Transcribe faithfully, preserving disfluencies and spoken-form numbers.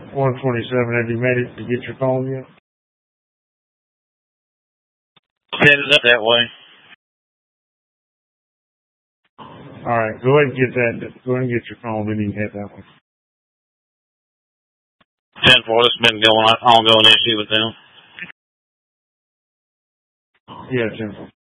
one twenty-seven, have you made it to get your phone yet? Headed up that way. Alright, go ahead and get that. Go ahead and get your phone, then you can head that way. ten four, this has been going ongoing issue with them. Yeah, ten four.